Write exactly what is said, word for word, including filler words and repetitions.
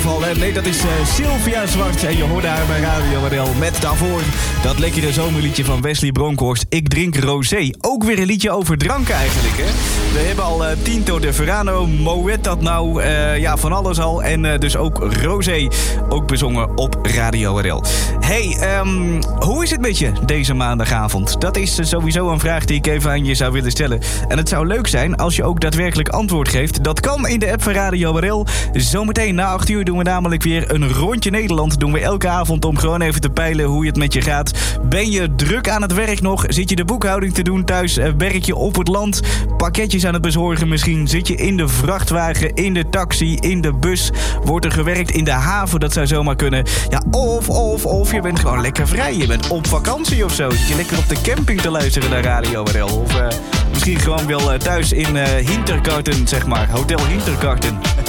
opgevallen. Nee, dat is uh, Sylvia Zwart. En je hoorde haar bij Radio R L met daarvoor dat lekkere zomerliedje van Wesley Bronkhorst. Ik drink rosé. Ook weer een liedje over drank eigenlijk, hè. We hebben al uh, Tinto de Verano, Moet dat nou, uh, ja, van alles al. En uh, dus ook rosé, ook bezongen op Radio R L. Hey, um, hoe is het met je deze maandagavond? Dat is uh, sowieso een vraag die ik even aan je zou willen stellen. En het zou leuk zijn als je ook daadwerkelijk antwoord geeft. Dat kan in de app van Radio R L. Zometeen na acht uur doen we namelijk weer een rondje Nederland. Doen we elke avond om gewoon even te peilen hoe het met je gaat. Ben je druk aan het werk nog? Zit je de boekhouding te doen thuis? Werk je op het land? Pakketjes aan het bezorgen misschien? Zit je in de vrachtwagen, in de taxi, in de bus? Wordt er gewerkt in de haven? Dat zou zomaar kunnen. Ja, of, of, of je bent gewoon lekker vrij. Je bent op vakantie of zo. Zit je lekker op de camping te luisteren naar Radio R L? Of uh, misschien gewoon wel uh, thuis in uh, Hintergarten, zeg maar. Hotel Hintergarten.